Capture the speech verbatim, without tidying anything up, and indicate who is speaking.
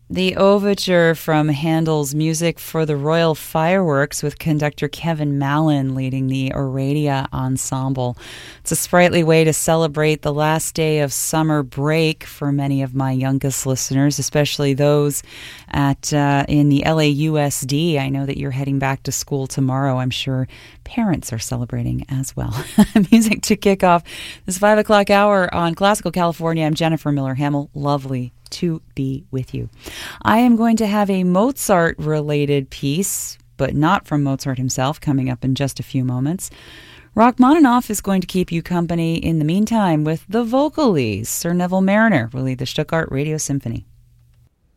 Speaker 1: The overture from Handel's Music for the Royal Fireworks with conductor Kevin Mallon leading the Aradia Ensemble. It's a sprightly way to celebrate the last day of summer break for many of my youngest listeners, especially those at uh, in the L A U S D. I know that you're heading back to school tomorrow. I'm sure parents are celebrating as well. Music to kick off this five o'clock hour on Classical California. I'm Jennifer Miller-Hamel. Lovely to be with you. I am going to have a Mozart-related piece, but not from Mozart himself, coming up in just a few moments. Rachmaninoff is going to keep you company in the meantime with the Vocalies. Sir Neville Marriner will lead the Stuttgart Radio Symphony.